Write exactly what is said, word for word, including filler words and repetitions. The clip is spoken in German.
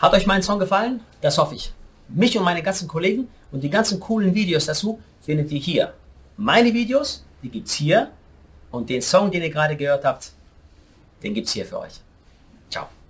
Hat euch mein Song gefallen? Das hoffe ich. Mich und meine ganzen Kollegen und die ganzen coolen Videos dazu findet ihr hier. Meine Videos, die gibt's hier, und den Song, den ihr gerade gehört habt, den gibt's hier für euch. Ciao.